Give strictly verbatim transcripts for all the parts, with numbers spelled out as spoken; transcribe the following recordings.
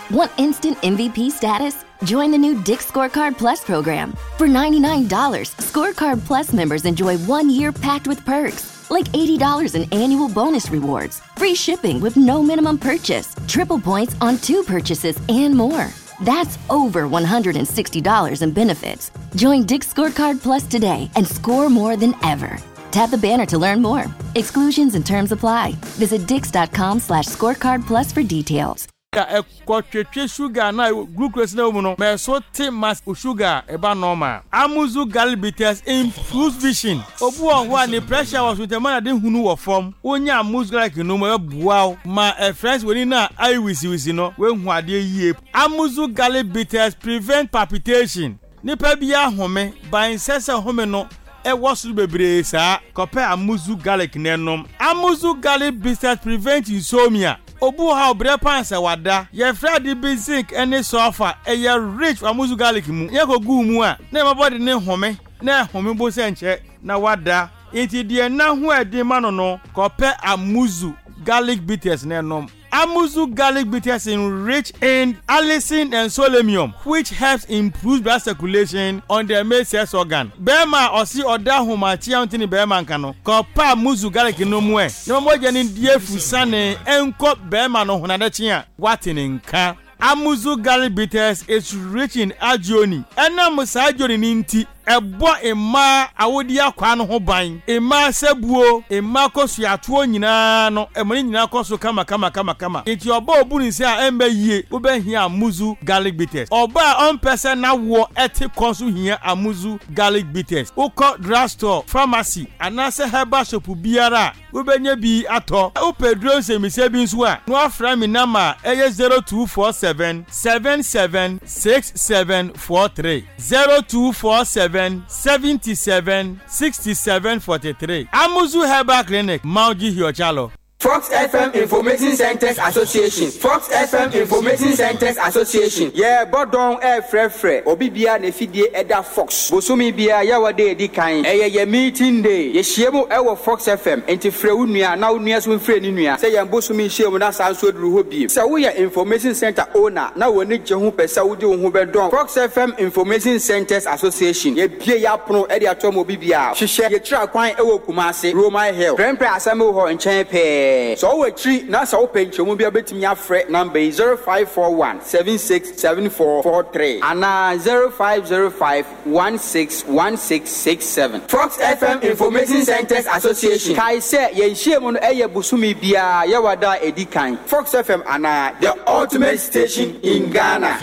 Want instant M V P status? Join the new Dick's Scorecard Plus program. For ninety-nine dollars, Scorecard Plus members enjoy one year packed with perks, like eighty dollars in annual bonus rewards, free shipping with no minimum purchase, triple points on two purchases, and more. That's over one hundred sixty dollars in benefits. Join Dick's Scorecard Plus today and score more than ever. Tap the banner to learn more. Exclusions and terms apply. Visit dix.com slash scorecard plus for details. Ekotwetwe sugar na glucose na umuno me so te mas sugar eba normal amuzu galbites improves vision obu ohwo ani pressure was with the man dey hunu wo form onya amuzu like no mo ebuaw ma e friends we na eye wisi wisi no we hu ade yie amuzu galbites prevent palpitation nipa bia home ban sese home no e wosu bebre sa kope amuzu garlic nenom amuzu galbites prevent insomnia obu ha obre pansa wada ye fredi basic any sofa e ye rich amuzu garlic mu ye ko gu mu a na my body ne home na home bo se nche na wada enti de na hu edi ma no no kope amuzu garlic bitters ne nom amuzu garlic bitters is rich in allicin and selenium, which helps improve blood circulation on the male sex organ. Bema osi oda homa chi antini bema nkano. Kopa amuzu garlic no mwe. No mo jeni die fusane enko bema no honade chia. Watini nka. Amuzu garlic bitters is rich in agioni. Ena musa agioni ninti. Ebo ema awodi akwa no ho ban ema sebuo ema kosu atuo nyina no emani nyina kosu kama kama kama kama enti oba obu ni se a embe yie oba hia amuzu garlic bitters oba on person na wo eti kosu hia amuzu garlic bitters uko drugstore pharmacy anase herbal shop biara obenye bi ato upedro se mi se bi nso a no afra mi nama eye zero two four seven seven seven six seven four three zero two four seven seventy-seven sixty-seven forty-three Amuzu Herbal Clinic Mauji Hiochalo. Fox F M Information Centers Association. Fox F M Information Centers Association. Yeah, bodon e fre fre. Obi bia na fidie eda Fox. Bosumi bia ya wade edi kan. Eye ye meeting day. Ye hiemu e wo Fox F M. Enti fre unua na unua so fre ni nua. Se ye bosumi hiemu na sanso duru ho bi. Se wo ye Information Center owner na woni je ho pesa wo di wo ho bedon. Fox F M Information Centers Association. Ye bia ya pono e de atom obi bia. Hihye ye tra kwan e wo Kumase. Roman Hill. Prempre asamo ho nchen pe. So we tree na so pencho mu bia betimi afre number zero five four one seven six seven four four three and zero five zero five one six one six six seven. Fox F M Information Centers Association. Kai se ye hiemu no eye busumi bia ye wada edikan. Fox F M ana the ultimate station in Ghana.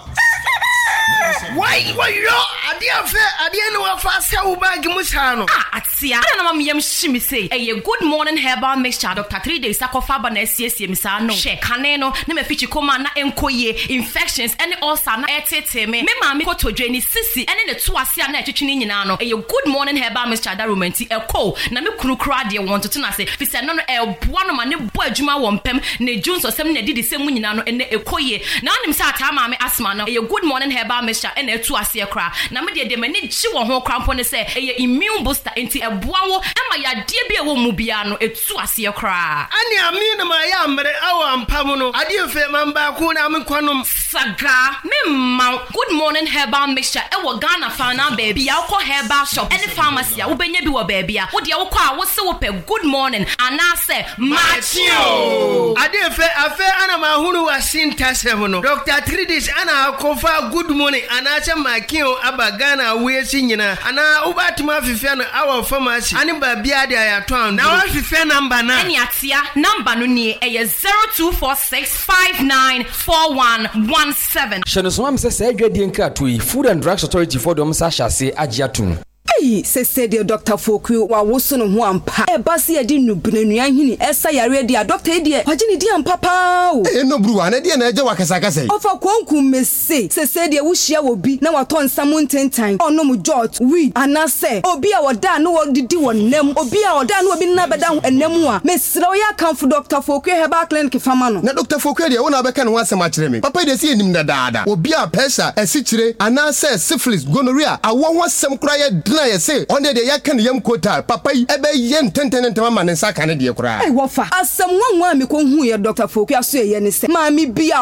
Why why you adia fe adia no afa sa u bag mu sa no ah atia na mam yam shimi say eh good morning herbal mixture Doctor three days akofa ba na siesie mi sa no she kane no na me fichi koma na enkoye infections any ulcer na etete me me ma me ko todwani sisi ene ne to ase na etwetwe nyina no eh good morning herbal mixture da romanti eko na me kunu kra de won to na se fi se no no e boa no ma ne bo adwuma wo mpem na junso sem na didi sem nyina no ene ekoye na onim sa ata ma me asma no eh good morning herbal mixture ene to ase kra na me de de mani ji wo ho krampo ne se eh immune booster enti eboa wo ema ya de bia wo mu bia no etu ase kra ani ami na ma ya mre awa mpam no ade fe man ba ko na me kwanom saga me ma good morning herbal mixture e wo Ghana fa na baby ya ko herbal shop any pharmacy a wo benya bi wo baby a wo de wo kwa wo se wo pe good morning ana se machio ade fe afe ana ma hunu wa sintasem no Doctor three days ana kofa good morning ana che makio aba Ghana we si nyina ana ubatuma fife no our pharmacy ani ba bia de ayato an na wa fife number na eni atia number no ni e zero two four six five nine four one one seven. Shenosoma mse se adwadie nkrato yi Food and Drugs Authority for dom sa hyase agiatum. Hey, se se de Doctor Foku wa woso no ho ampa. E ba se edi nubnanua hini esa yare dia doctor edi e wagini dia mpapa o. Eh no bru ana dia na eje wakasa kasa yi. Ofa kwanku mese se se de wo hia wo bi na wato nsam ntentan. Ono mu George we anase obi a woda no wodidi wonam obi a woda no obi na beda enam a mesre wo ya kan fu Doctor Foku Herbal Clinic fama no. Na Doctor Foku de wona beka no asema kire me. Papa de se enim na daada. Obi a pressure esikire anase syphilis gonorrhea awo ho asem kura ye na ye say on the ya kan yam kota papa ebe ye ntenten ntema ma ne saka ne de kura eh wo fa asem nwanwa me ko hu ye Doctor Foku aso ye ne se ma mi bia